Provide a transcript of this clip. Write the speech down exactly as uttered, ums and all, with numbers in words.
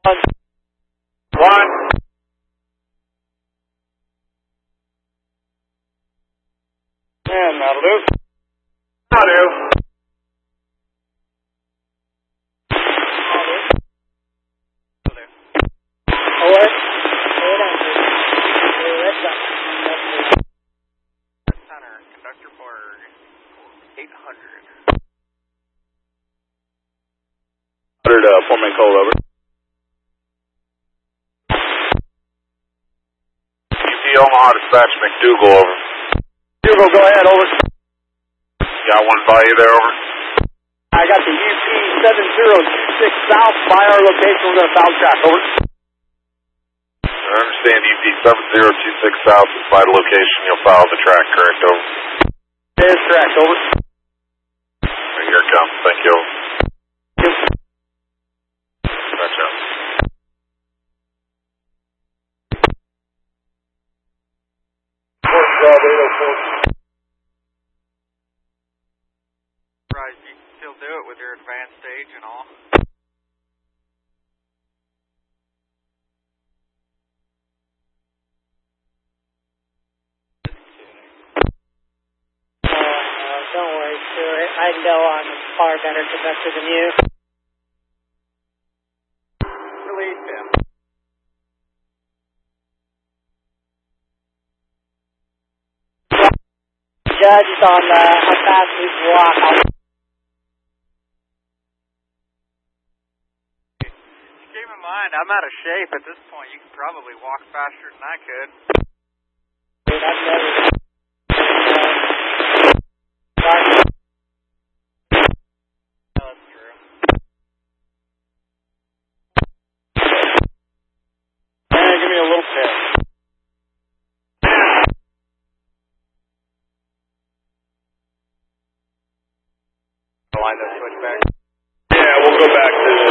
One. One. And that'll do. That'll do. Oh, what? Center, Conductor Berg, eight hundred. one hundred, uh, four-man call over. U P Omaha dispatch McDougal over. McDougal, go ahead, over. Got one by you there, over. I got the U P seven zero six south by our location. We're going to foul track, over. I understand U P seven zero two six south is by the location. You'll follow the track, correct, over? It is correct, over. Here it comes. Thank you, over. Yep. Gotcha. Right, you can still do it with your advanced stage and all. Uh, don't worry, Stuart. I know I'm a far better conductor than you. Release him. Judge is on uh, how fast we can walk. Keep in mind, I'm out of shape at this point. You can probably walk faster than I could. Dude, I've never... Oh, that's true. Yeah, give me a little pit. Line that switch back. Yeah, we'll go back to